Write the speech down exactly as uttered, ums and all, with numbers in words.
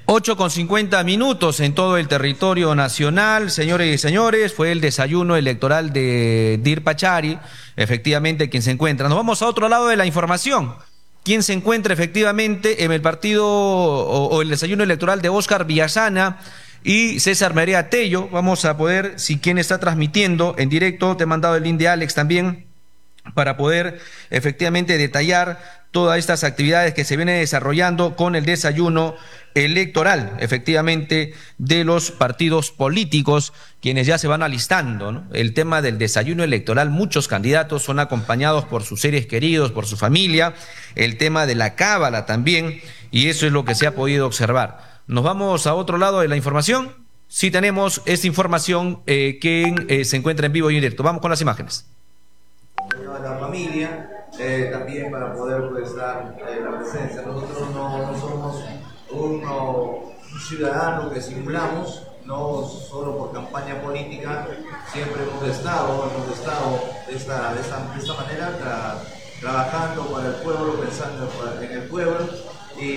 Ocho con cincuenta minutos en todo el territorio nacional, señores y señores, fue el desayuno electoral de Dir Pachari, efectivamente quien se encuentra. Nos vamos a otro lado de la información. ¿Quién se encuentra efectivamente en el partido o, o el desayuno electoral de Óscar Villasana y César Merea Tello? Vamos a poder, si quien está transmitiendo en directo, te he mandado el link de Alex también, para poder efectivamente detallar todas estas actividades que se vienen desarrollando con el desayuno electoral, efectivamente, de los partidos políticos, quienes ya se van alistando, ¿no? El tema del desayuno electoral, muchos candidatos son acompañados por sus seres queridos, por su familia, el tema de la cábala también, y eso es lo que se ha podido observar. Nos vamos a otro lado de la información. Sí tenemos esta información eh, que eh, se encuentra en vivo y en directo. Vamos con las imágenes. A la familia, eh, también para poder pues, dar eh, la presencia. Nosotros no, no somos uno, un ciudadano que simulamos, no solo por campaña política, siempre hemos estado, hemos estado de esta, de esta, de esta manera tra, trabajando para el pueblo, pensando en el pueblo.